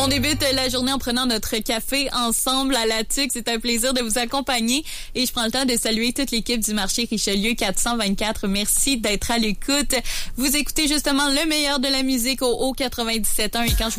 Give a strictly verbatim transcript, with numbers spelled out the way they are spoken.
On débute la journée en prenant notre café ensemble à la Tuque. C'est un plaisir de vous accompagner et je prends le temps de saluer toute l'équipe du marché Richelieu quatre cent vingt-quatre. Merci d'être à l'écoute. Vous écoutez justement le meilleur de la musique au haut quatre-vingt-dix-sept point un et quand je vous